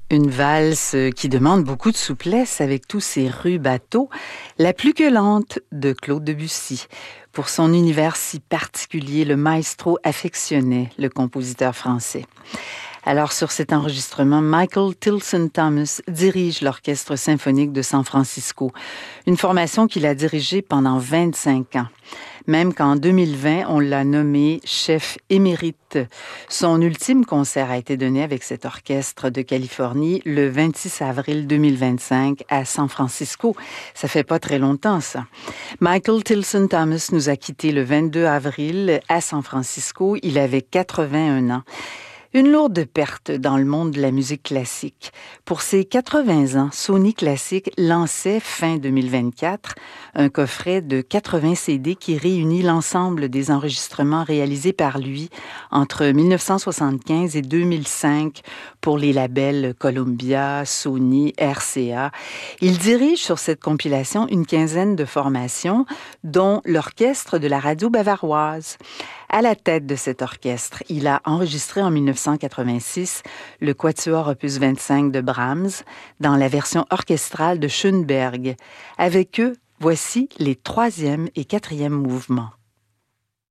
Une valse qui demande beaucoup de souplesse avec tous ses rubatos, La plus que lente de Claude Debussy. Pour son univers si particulier, le maestro affectionnait le compositeur français. Alors, sur cet enregistrement, Michael Tilson Thomas dirige l'Orchestre symphonique de San Francisco, une formation qu'il a dirigée pendant 25 ans. Même qu'en 2020, on l'a nommé chef émérite. Son ultime concert a été donné avec cet orchestre de Californie le 26 avril 2025 à San Francisco. Ça fait pas très longtemps, ça. Michael Tilson Thomas nous a quittés le 22 avril à San Francisco. Il avait 81 ans. Une lourde perte dans le monde de la musique classique. Pour ses 80 ans, Sony Classic lançait fin 2024 un coffret de 80 CD qui réunit l'ensemble des enregistrements réalisés par lui entre 1975 et 2005 pour les labels Columbia, Sony, RCA. Il dirige sur cette compilation une quinzaine de formations, dont l'orchestre de la radio bavaroise. À la tête de cet orchestre, il a enregistré en 1986 le Quatuor opus 25 de Brahms dans la version orchestrale de Schoenberg. Avec eux, voici les 3e et 4e mouvements.